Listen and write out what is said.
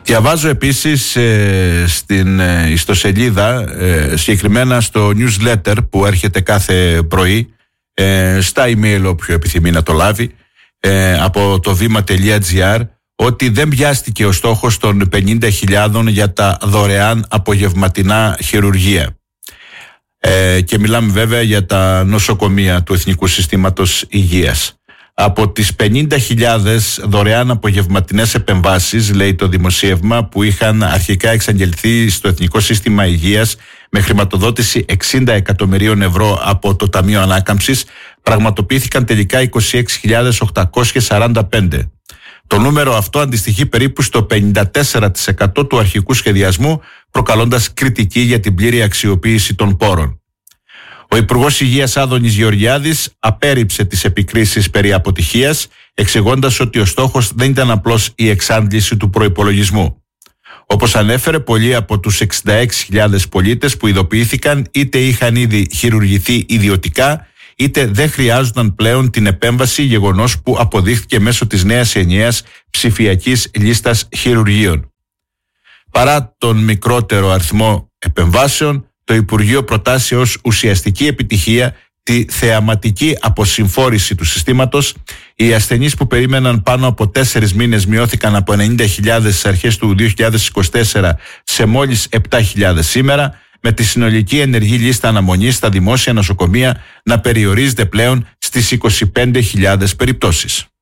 Διαβάζω επίσης στην ιστοσελίδα, συγκεκριμένα στο newsletter που έρχεται κάθε πρωί, στα email όποιο επιθυμεί να το λάβει, από το βήμα.gr, ότι δεν πιάστηκε ο στόχος των 50.000 για τα δωρεάν απογευματινά χειρουργεία. Και μιλάμε βέβαια για τα νοσοκομεία του Εθνικού Συστήματος Υγείας. Από τις 50.000 δωρεάν απογευματινές επεμβάσεις, λέει το δημοσίευμα, που είχαν αρχικά εξαγγελθεί στο Εθνικό Σύστημα Υγείας με χρηματοδότηση 60 εκατομμυρίων ευρώ από το Ταμείο Ανάκαμψης, πραγματοποιήθηκαν τελικά 26.845. Το νούμερο αυτό αντιστοιχεί περίπου στο 54% του αρχικού σχεδιασμού, προκαλώντας κριτική για την πλήρη αξιοποίηση των πόρων. Ο Υπουργός Υγείας Άδωνης Γεωργιάδης απέρριψε τις επικρίσεις περί αποτυχίας, εξηγώντας ότι ο στόχος δεν ήταν απλώς η εξάντληση του προϋπολογισμού. Όπως ανέφερε, πολλοί από τους 66.000 πολίτες που ειδοποιήθηκαν είτε είχαν ήδη χειρουργηθεί ιδιωτικά, είτε δεν χρειάζονταν πλέον την επέμβαση, γεγονός που αποδείχθηκε μέσω της νέας ενιαίας ψηφιακής λίστας χειρουργείων. Παρά τον μικρότερο αριθμό επεμβάσεων, το Υπουργείο προτάσει ως ουσιαστική επιτυχία τη θεαματική αποσυμφόρηση του συστήματος. Οι ασθενείς που περίμεναν πάνω από 4 μήνες μειώθηκαν από 90.000 στις αρχές του 2024 σε μόλις 7.000 σήμερα, με τη συνολική ενεργή λίστα αναμονής στα δημόσια νοσοκομεία να περιορίζεται πλέον στις 25.000 περιπτώσεις.